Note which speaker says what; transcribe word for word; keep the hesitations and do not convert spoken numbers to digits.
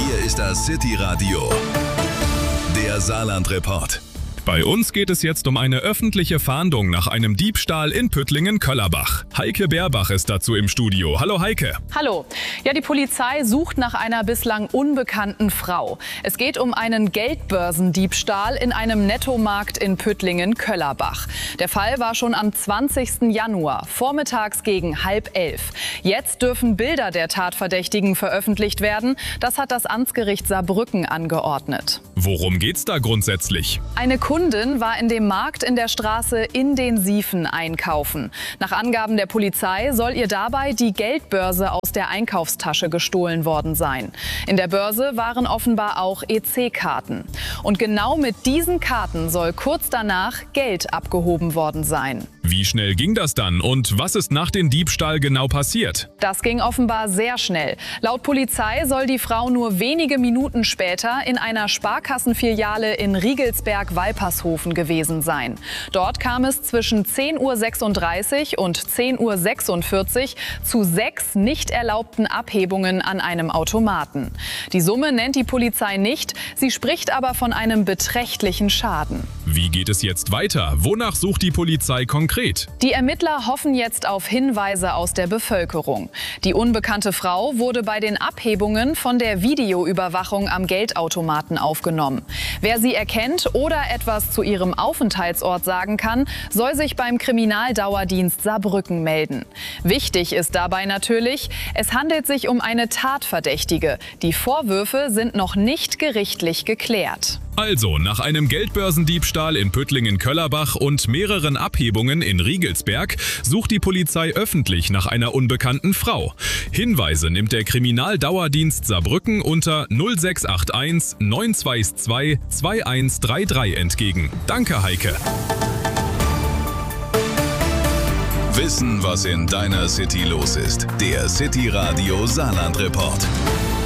Speaker 1: Hier ist das City Radio, der Saarland-Report.
Speaker 2: Bei uns geht es jetzt um eine öffentliche Fahndung nach einem Diebstahl in Püttlingen-Köllerbach. Heike Beerbach ist dazu im Studio. Hallo Heike.
Speaker 3: Hallo. Ja, die Polizei sucht nach einer bislang unbekannten Frau. Es geht um einen Geldbörsendiebstahl in einem Nettomarkt in Püttlingen-Köllerbach. Der Fall war schon am zwanzigsten Januar, vormittags gegen halb elf. Jetzt dürfen Bilder der Tatverdächtigen veröffentlicht werden. Das hat das Amtsgericht Saarbrücken angeordnet.
Speaker 2: Worum geht's da grundsätzlich?
Speaker 3: Eine Kundin war in dem Markt in der Straße In den Siefen einkaufen. Nach Angaben der Polizei soll ihr dabei die Geldbörse aus der Einkaufstasche gestohlen worden sein. In der Börse waren offenbar auch E C-Karten. Und genau mit diesen Karten soll kurz danach Geld abgehoben worden sein.
Speaker 2: Wie schnell ging das dann und was ist nach dem Diebstahl genau passiert?
Speaker 3: Das ging offenbar sehr schnell. Laut Polizei soll die Frau nur wenige Minuten später in einer Sparkassenfiliale in Riegelsberg-Walpershofen gewesen sein. Dort kam es zwischen zehn Uhr sechsunddreißig und zehn Uhr sechsundvierzig zu sechs nicht erlaubten Abhebungen an einem Automaten. Die Summe nennt die Polizei nicht, sie spricht aber von einem beträchtlichen Schaden.
Speaker 2: Wie geht es jetzt weiter? Wonach sucht die Polizei konkret?
Speaker 3: Die Ermittler hoffen jetzt auf Hinweise aus der Bevölkerung. Die unbekannte Frau wurde bei den Abhebungen von der Videoüberwachung am Geldautomaten aufgenommen. Wer sie erkennt oder etwas zu ihrem Aufenthaltsort sagen kann, soll sich beim Kriminaldauerdienst Saarbrücken melden. Wichtig ist dabei natürlich, es handelt sich um eine Tatverdächtige. Die Vorwürfe sind noch nicht gerichtlich geklärt.
Speaker 2: Also, nach einem Geldbörsendiebstahl in Püttlingen-Köllerbach und mehreren Abhebungen in Riegelsberg sucht die Polizei öffentlich nach einer unbekannten Frau. Hinweise nimmt der Kriminaldauerdienst Saarbrücken unter null sechs acht eins neun zwei zwei zwei eins drei drei entgegen. Danke, Heike.
Speaker 1: Wissen, was in deiner City los ist. Der City Radio Saarland-Report.